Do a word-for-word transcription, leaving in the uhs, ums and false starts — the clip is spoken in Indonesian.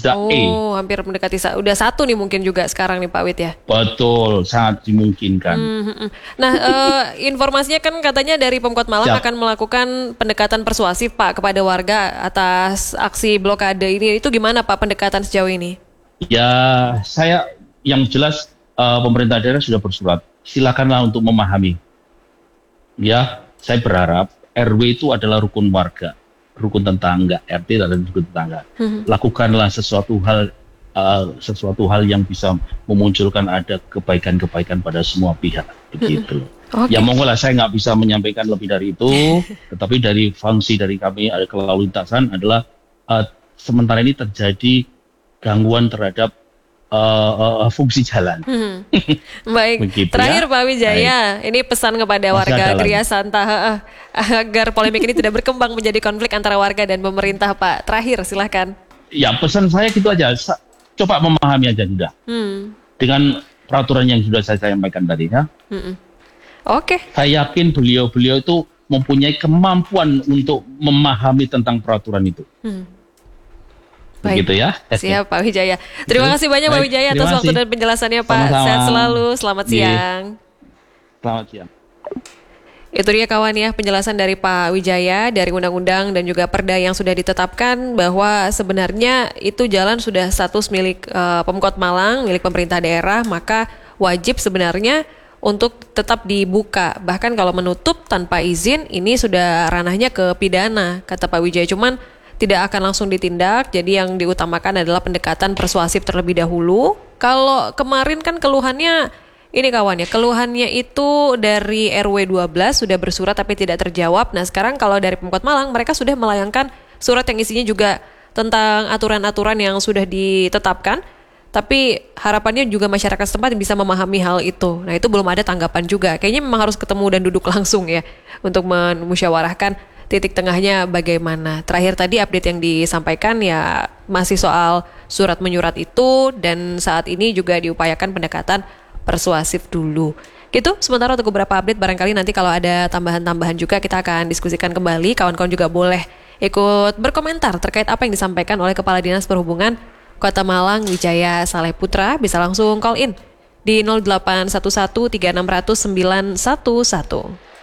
sudah oh, E. Oh, hampir mendekati sa- udah satu nih mungkin juga sekarang nih Pak Wid ya. Betul, sangat dimungkinkan. Hmm, nah, uh, informasinya kan katanya dari Pemkot Malang Siap. akan melakukan pendekatan persuasif Pak kepada warga atas aksi blokade ini. Itu gimana Pak pendekatan sejauh ini? Ya, saya yang jelas uh, pemerintah daerah sudah bersurat. Silakanlah untuk memahami. Ya, saya berharap R W itu adalah rukun warga, rukun tetangga, R T dan rukun tetangga. Hmm. Lakukanlah sesuatu hal, uh, sesuatu hal yang bisa memunculkan ada kebaikan-kebaikan pada semua pihak, begitu. Hmm. Okay. Ya monggo lah, saya nggak bisa menyampaikan lebih dari itu, tetapi dari fungsi dari kami ada kelalu lintasan adalah uh, sementara ini terjadi gangguan terhadap Uh, uh, fungsi jalan. Hmm. Baik. Begitu, terakhir ya? Pak Wijaya, Baik. ini pesan kepada Masih warga Gria lagi. Santa agar polemik ini tidak berkembang menjadi konflik antara warga dan pemerintah Pak. Terakhir silahkan. Ya pesan saya gitu aja, Sa- coba memahami aja sudah. Hmm. Dengan peraturan yang sudah saya sampaikan tadi ya. Hmm. Oke. Okay. Saya yakin beliau-beliau itu mempunyai kemampuan untuk memahami tentang peraturan itu. Hmm. Begitu ya. Siap Pak Wijaya. Terima kasih banyak Pak Wijaya atas waktu dan penjelasannya Pak. Sama-sama. Sehat selalu. Selamat siang. Selamat siang. Itu dia kawan ya penjelasan dari Pak Wijaya dari undang-undang dan juga perda yang sudah ditetapkan bahwa sebenarnya itu jalan sudah status milik uh, Pemkot Malang, milik pemerintah daerah, maka wajib sebenarnya untuk tetap dibuka. Bahkan kalau menutup tanpa izin ini sudah ranahnya ke pidana kata Pak Wijaya. Cuman tidak akan langsung ditindak, jadi yang diutamakan adalah pendekatan persuasif terlebih dahulu. Kalau kemarin kan keluhannya, ini kawan ya, keluhannya itu dari R W dua belas sudah bersurat tapi tidak terjawab. Nah sekarang kalau dari Pemkot Malang, mereka sudah melayangkan surat yang isinya juga tentang aturan-aturan yang sudah ditetapkan, tapi harapannya juga masyarakat setempat bisa memahami hal itu. Nah itu belum ada tanggapan juga, kayaknya memang harus ketemu dan duduk langsung ya, untuk memusyawarahkan titik tengahnya bagaimana. Terakhir tadi update yang disampaikan ya masih soal surat menyurat itu dan saat ini juga diupayakan pendekatan persuasif dulu. Gitu, sementara untuk beberapa update barangkali nanti kalau ada tambahan-tambahan juga kita akan diskusikan kembali. Kawan-kawan juga boleh ikut berkomentar terkait apa yang disampaikan oleh Kepala Dinas Perhubungan Kota Malang Wijaya Saleh Putra. Bisa langsung call in di nol delapan satu satu tiga enam nol nol sembilan satu satu.